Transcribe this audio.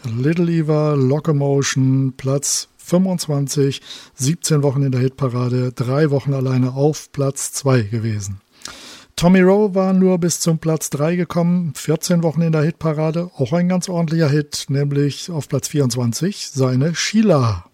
Little Eva, Locomotion, Platz 25, 17 Wochen in der Hitparade, 3 Wochen alleine auf Platz 2 gewesen. Tommy Rowe war nur bis zum Platz 3 gekommen, 14 Wochen in der Hitparade, auch ein ganz ordentlicher Hit, nämlich auf Platz 24, seine Sheila.